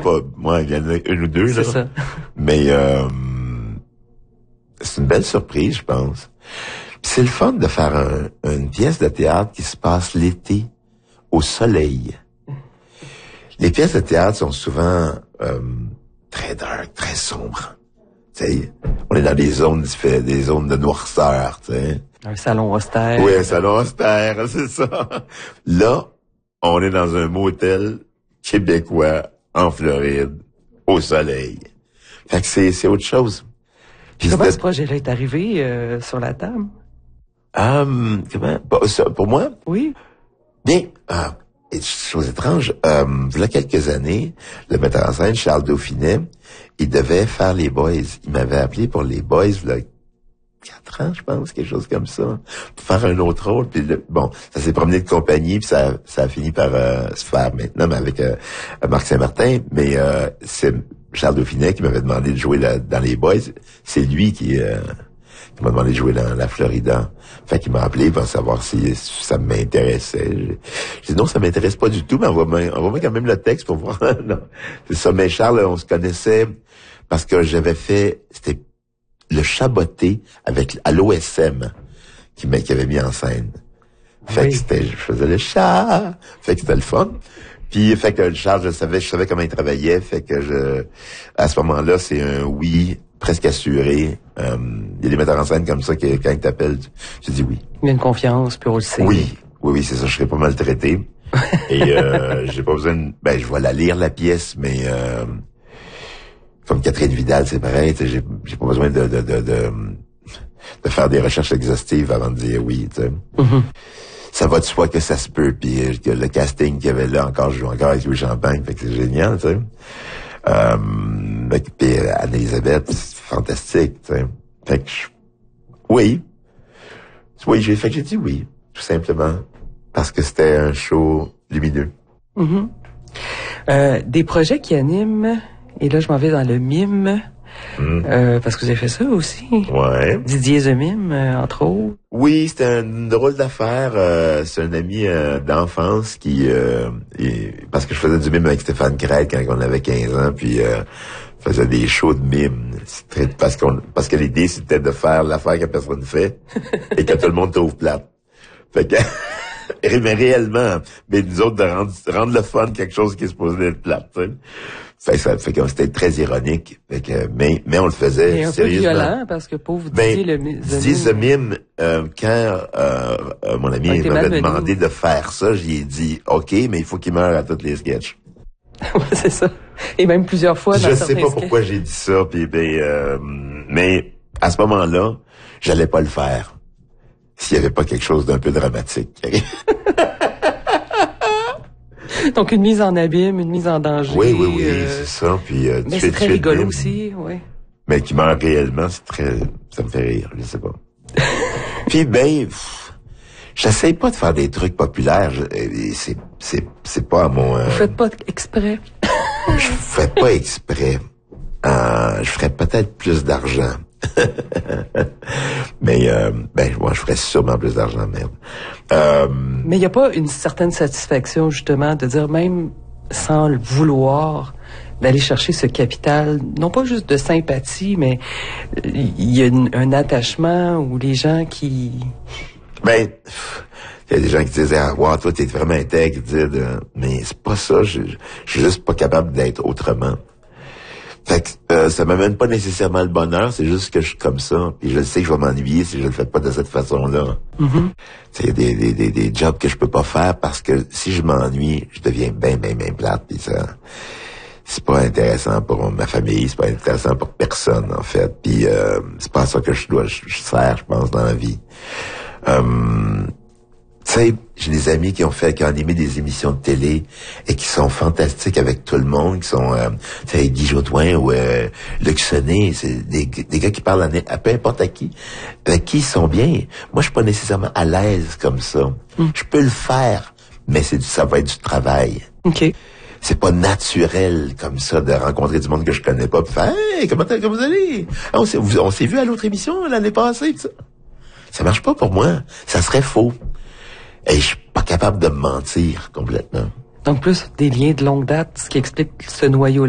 pas, moi, il y en a une ou deux, là. C'est ça. Mais, c'est une belle surprise, je pense. Puis c'est le fun de faire une pièce de théâtre qui se passe l'été, au soleil. Les pièces de théâtre sont souvent très dark, très sombres. Tu sais, on est dans des zones de noirceur, tu sais. Un salon austère. Oui, un salon austère, c'est ça. Là, on est dans un motel québécois en Floride, au soleil. Fait que c'est autre chose. Puis Comment ce projet-là est arrivé sur la table? Comment? Pour moi? Oui. Bien, chose étrange, il y a quelques années, le metteur en scène, Charles Dauphinet, il devait faire les Boys. Il m'avait appelé pour les Boys, il y a 4 ans, je pense, quelque chose comme ça, pour faire un autre rôle. Puis bon, ça s'est promené de compagnie, puis ça a fini par se faire maintenant, mais avec Marc Saint-Martin. Mais c'est Charles Dauphinet qui m'avait demandé de jouer dans les Boys. C'est lui qui m'a demandé de jouer dans la Florida. Fait qu'il m'a appelé pour savoir si ça m'intéressait. J'ai dit non, ça m'intéresse pas du tout, mais envoie-moi quand même le texte pour voir. Non. C'est ça, mais Charles, on se connaissait parce que j'avais fait, c'était le Chaboté à l'OSM qui avait mis en scène. Fait que je faisais le chat. Fait que c'était le fun. Puis, fait que Charles, je savais comment il travaillait. Fait que à ce moment-là, c'est un oui presque assuré. Il y a des metteurs en scène comme ça qui, quand ils t'appellent, tu dis oui. Il y a une confiance, puis on le sait. Oui, c'est ça. Je serais pas mal traité. Et j'ai pas besoin je vais la lire, la pièce, mais comme Catherine Vidal, c'est pareil. J'ai pas besoin de faire des recherches exhaustives avant de dire oui, tu sais. Mm-hmm. Ça va de soi que ça se peut, puis que le casting qu'il y avait là, je joue encore avec Louis Champagne, fait que c'est génial, tu sais. Puis Anne-Élisabeth, c'est fantastique, tu sais. Fait que oui, j'ai dit oui, tout simplement, parce que c'était un show lumineux. Mm-hmm. Des projets qui animent, et là je m'en vais dans le mime, parce que vous avez fait ça aussi. Ouais. Didier The Mime, entre autres. Oui, c'était une drôle d'affaire. C'est un ami d'enfance qui... parce que je faisais du mime avec Stéphane Craig quand on avait 15 ans, puis faisait des shows de mime. Parce que l'idée, c'était de faire l'affaire que personne fait et que tout le monde trouve plate. Fait que... mais réellement, mais nous autres, de rendre le fun quelque chose qui est supposé être plate, tu sais. Fait que c'était très ironique. Fait que, mais on le faisait et un sérieusement. peu violent, parce que pauvre Didier The Mime, quand mon ami m'avait demandé de faire ça, j'y ai dit OK, mais il faut qu'il meure à toutes les sketchs. C'est ça. Et même plusieurs fois dans je sais pas pourquoi j'ai dit ça, puis mais à ce moment-là, j'allais pas le faire s'il y avait pas quelque chose d'un peu dramatique. Donc une mise en abîme, une mise en danger. Oui, c'est ça. Puis mais c'est très rigolo aussi, oui. Mais qui meurt réellement, ça me fait rire, je sais pas. Puis j'essaye pas de faire des trucs populaires. C'est pas à mon. Vous faites pas exprès. Je fais pas exprès. Je ferais peut-être plus d'argent. Mais moi je ferais sûrement plus d'argent, merde. Mais il n'y a pas une certaine satisfaction justement de dire, même sans le vouloir, d'aller chercher ce capital, non pas juste de sympathie, mais il y a un attachement où les gens qui... il y a des gens qui disent wow, toi t'es vraiment intègre, mais c'est pas ça, je suis juste pas capable d'être autrement. Fait que ça m'amène pas nécessairement le bonheur, c'est juste que je suis comme ça. Puis je sais que je vais m'ennuyer si je le fais pas de cette façon-là. Mm-hmm. Il y a des jobs que je peux pas faire parce que si je m'ennuie, je deviens bien plate. Puis ça, c'est pas intéressant pour ma famille, c'est pas intéressant pour personne en fait. Puis c'est pas ça que je sers, je pense, dans la vie. Tu sais, j'ai des amis qui ont animé des émissions de télé et qui sont fantastiques avec tout le monde, qui sont, tu sais, Guy Jodoin ou Luc Sonnet, c'est des gars qui parlent à peu importe à qui, avec qui ils sont bien. Moi, je suis pas nécessairement à l'aise comme ça. Je peux le faire, mais ça va être du travail. OK. C'est pas naturel comme ça de rencontrer du monde que je connais pas, puis faire hey, comment vous allez? Ah, on s'est vu à l'autre émission l'année passée, ça. Ça marche pas pour moi. Ça serait faux. Et je suis pas capable de me mentir complètement. Donc plus des liens de longue date, ce qui explique ce noyau-là.